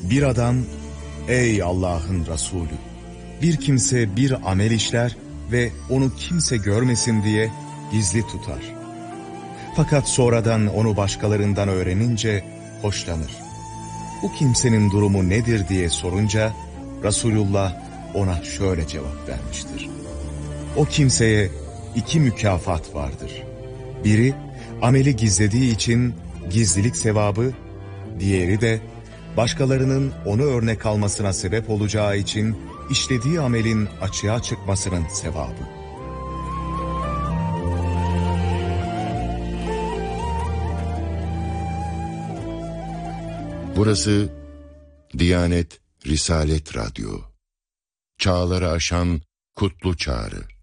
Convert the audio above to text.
Bir adam, ey Allah'ın Resulü, bir kimse bir amel işler ve onu kimse görmesin diye gizli tutar. Fakat sonradan onu başkalarından öğrenince hoşlanır. Bu kimsenin durumu nedir diye sorunca Resulullah ona şöyle cevap vermiştir. O kimseye 2 mükafat vardır. Biri ameli gizlediği için gizlilik sevabı, diğeri de başkalarının onu örnek almasına sebep olacağı için işlediği amelin açığa çıkmasının sevabı. Burası Diyanet Risalet Radyo. Çağları aşan kutlu çağrı.